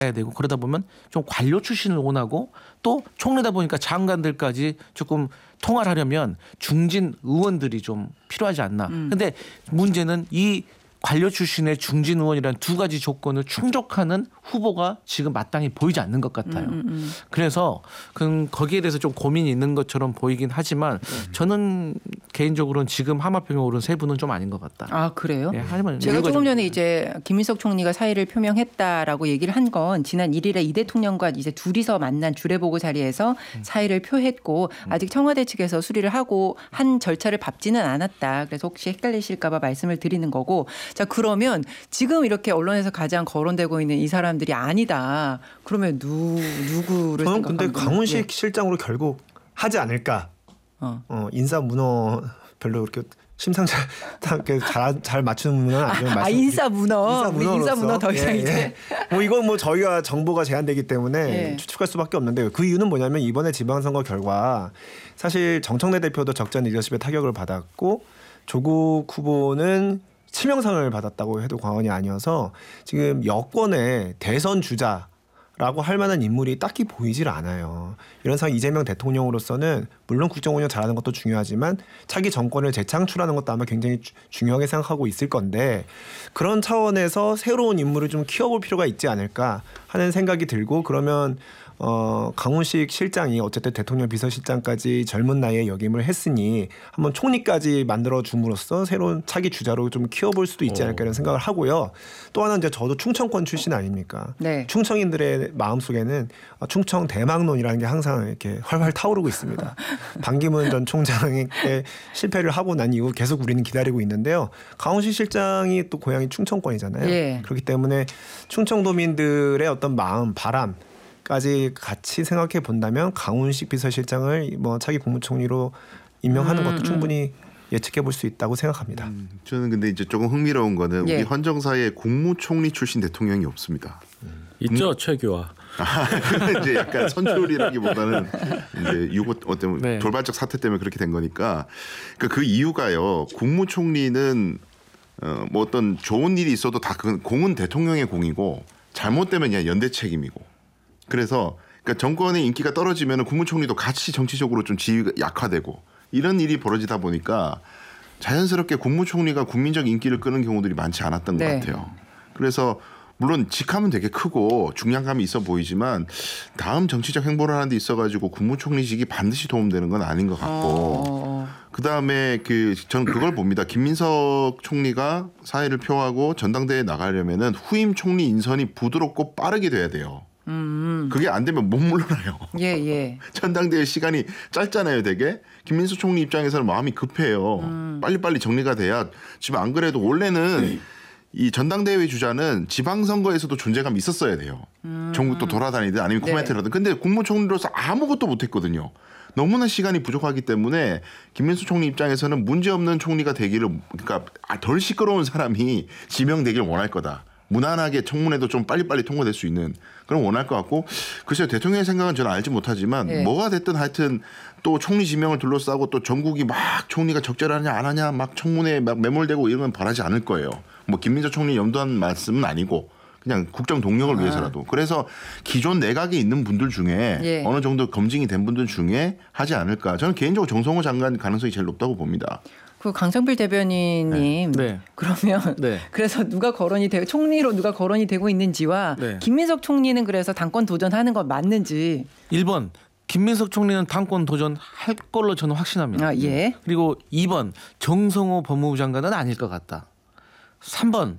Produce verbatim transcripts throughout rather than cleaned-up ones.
해야 되고 그러다 보면 좀 관료 출신을 원하고 또 총리다 보니까 장관들까지 조금 통할하려면 중진 의원들이 좀 필요하지 않나. 음. 근데 문제는 이 관료 출신의 중진 의원이라는 두 가지 조건을 충족하는 후보가 지금 마땅히 보이지 않는 것 같아요. 음, 음. 그래서 그 거기에 대해서 좀 고민이 있는 것처럼 보이긴 하지만 음. 저는 개인적으로는 지금 하마평에 오른 세 분은 좀 아닌 것 같다. 아 그래요? 네, 하지만 제가 조금 전에 이제 김민석 총리가 사의를 표명했다라고 얘기를 한 건 지난 일 일에 이 대통령과 이제 둘이서 만난 주례보고 자리에서 음. 사의를 표했고 아직 청와대 측에서 수리를 하고 한 절차를 밟지는 않았다. 그래서 혹시 헷갈리실까 봐 말씀을 드리는 거고. 자 그러면 지금 이렇게 언론에서 가장 거론되고 있는 이 사람들이 아니다. 그러면 누 누구를 저는 생각합니까? 근데 강훈식 예. 실장으로 결국 하지 않을까. 어, 어 인사 문어 별로 그렇게 심상치 잘, 잘 맞추는 문어는 아니지만 아, 아 인사 문어. 인사 문어. 인사 문어 더 이상 예, 이제. 예. 뭐 이건 뭐 저희가 정보가 제한되기 때문에 예. 추측할 수밖에 없는데 그 이유는 뭐냐면 이번에 지방선거 결과 사실 정청래 대표도 적절 리더십의 타격을 받았고 조국 후보는 치명상을 받았다고 해도 과언이 아니어서 지금 여권의 대선 주자라고 할 만한 인물이 딱히 보이질 않아요. 이런 상황 이재명 대통령으로서는 물론 국정운영 잘하는 것도 중요하지만 차기 정권을 재창출하는 것도 아마 굉장히 주, 중요하게 생각하고 있을 건데 그런 차원에서 새로운 인물을 좀 키워볼 필요가 있지 않을까 하는 생각이 들고 그러면 어, 강훈식 실장이 어쨌든 대통령 비서실장까지 젊은 나이에 역임을 했으니 한번 총리까지 만들어 줌으로써 새로운 차기 주자로 좀 키워볼 수도 있지 않을까 이런 생각을 하고요. 또 하나 이제 저도 충청권 출신 아닙니까? 네. 충청인들의 마음속에는 충청 대망론이라는 게 항상 이렇게 활활 타오르고 있습니다. 반기문 전 총장의 실패를 하고 난 이후 계속 우리는 기다리고 있는데요. 강훈식 실장이 또 고향이 충청권이잖아요. 예. 그렇기 때문에 충청도민들의 어떤 마음, 바람 까지 같이 생각해 본다면 강훈식 비서실장을 뭐 차기 국무총리로 임명하는 것도 음, 충분히 예측해 볼 수 있다고 생각합니다. 음, 저는 근데 이제 조금 흥미로운 거는 예. 우리 헌정사에 국무총리 출신 대통령이 없습니다. 음. 있죠, 음. 최규하. 아, 이제 약간 선출이라기보다는 이제 유고 어떤 네. 돌발적 사태 때문에 그렇게 된 거니까 그러니까 그 이유가요. 국무총리는 어, 뭐 어떤 좋은 일이 있어도 다 그건 공은 대통령의 공이고 잘못되면 그냥 연대 책임이고. 그래서 그러니까 정권의 인기가 떨어지면 국무총리도 같이 정치적으로 좀 지위가 약화되고 이런 일이 벌어지다 보니까 자연스럽게 국무총리가 국민적 인기를 끄는 경우들이 많지 않았던 네. 것 같아요. 그래서 물론 직함은 되게 크고 중량감이 있어 보이지만 다음 정치적 행보를 하는 데 있어가지고 국무총리직이 반드시 도움되는 건 아닌 것 같고 어... 그다음에 그 저는 그걸 봅니다. 김민석 총리가 사의를 표하고 전당대회에 나가려면은 후임 총리 인선이 부드럽고 빠르게 돼야 돼요. 음. 그게 안 되면 못 물러나요. 예, 예. 전당대회 시간이 짧잖아요, 되게. 김민수 총리 입장에서는 마음이 급해요. 음. 빨리빨리 정리가 돼야 지금 안 그래도 원래는 이 전당대회 주자는 지방선거에서도 존재감이 있었어야 돼요. 음. 전국도 돌아다니든 아니면 코멘트를 하든. 근데 국무총리로서 아무것도 못했거든요. 너무나 시간이 부족하기 때문에 김민수 총리 입장에서는 문제없는 총리가 되기를 그러니까 덜 시끄러운 사람이 지명되기를 원할 거다. 무난하게 청문회도 좀 빨리빨리 통과될 수 있는 그런 원할 것 같고 글쎄요 대통령의 생각은 저는 알지 못하지만 네. 뭐가 됐든 하여튼 또 총리 지명을 둘러싸고 또 전국이 막 총리가 적절하냐 안 하냐 막 청문회에 막 매몰되고 이런 건 바라지 않을 거예요. 뭐 김민석 총리 염두한 말씀은 아니고 그냥 국정 동력을 아. 위해서라도. 그래서 기존 내각에 있는 분들 중에 예. 어느 정도 검증이 된 분들 중에 하지 않을까. 저는 개인적으로 정성호 장관 가능성이 제일 높다고 봅니다. 그 강성필 대변인님 네. 그러면 네. 그래서 누가 거론이 되고 총리로 누가 거론이 되고 있는지와 네. 김민석 총리는 그래서 당권 도전하는 건 맞는지. 일 번 김민석 총리는 당권 도전할 걸로 저는 확신합니다. 아, 예. 그리고 이 번 정성호 법무부 장관은 아닐 것 같다. 삼 번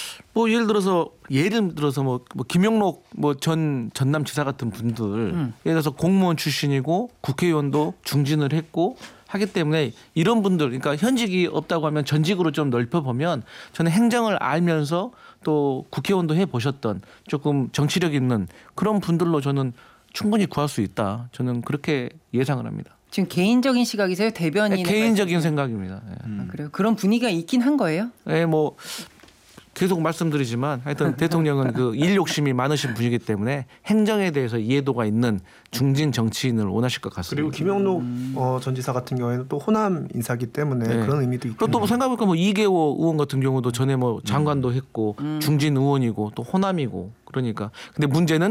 뭐 예를 들어서 예를 들어서 뭐, 뭐 김영록 뭐 전 전남지사 같은 분들 음. 예를 들어서 공무원 출신이고 국회의원도 중진을 했고 하기 때문에 이런 분들 그러니까 현직이 없다고 하면 전직으로 좀 넓혀보면 저는 행정을 알면서 또 국회의원도 해보셨던 조금 정치력 있는 그런 분들로 저는 충분히 구할 수 있다. 저는 그렇게 예상을 합니다. 지금 개인적인 시각이세요? 대변인의 네, 개인적인 말씀이세요? 생각입니다. 네. 음. 아, 그래요? 그런 분위기가 있긴 한 거예요? 네, 뭐 계속 말씀드리지만 하여튼 대통령은 그 일 욕심이 많으신 분이기 때문에 행정에 대해서 이해도가 있는 중진 정치인을 원하실 것 같습니다. 그리고 김영록 어, 전 지사 같은 경우에는 또 호남 인사기 때문에 네. 그런 의미도 있고. 그리고 또 생각해보니까 뭐 이계호 의원 같은 경우도 전에 뭐 장관도 했고 중진 의원이고 또 호남이고 그러니까 근데 문제는